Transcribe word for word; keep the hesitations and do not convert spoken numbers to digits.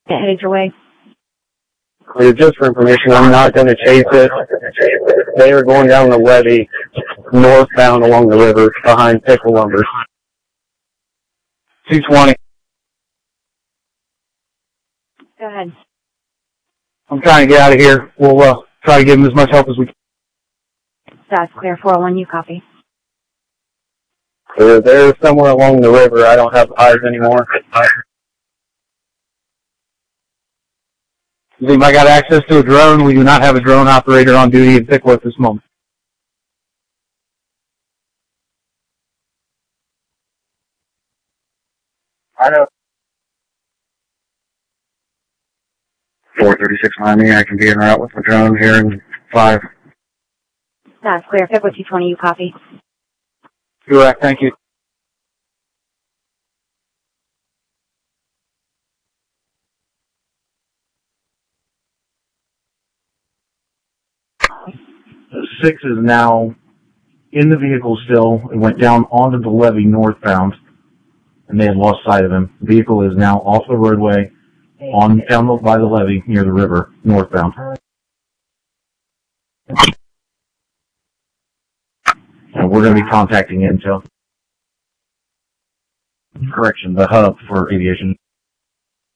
Headed your way. Clear. Just for information, I'm not going to chase it. They are going down the levee, northbound along the river, behind Pickle Lumber. two twenty. Go ahead. I'm trying to get out of here. We'll uh, try to give them as much help as we can. That's clear. four oh one, you copy. Clear. They're somewhere along the river. I don't have eyes anymore. Does anybody got access to a drone? We do not have a drone operator on duty in Pickle at this moment. I know. four thirty-six Miami, I can be en route with my drone here in five. That's clear. Pickle two twenty, you copy. Correct, thank you. Six is now in the vehicle still. It went down onto the levee northbound, and they had lost sight of him. The vehicle is now off the roadway, on down by the levee near the river, northbound. And we're going to be contacting Intel. Correction, the hub for aviation.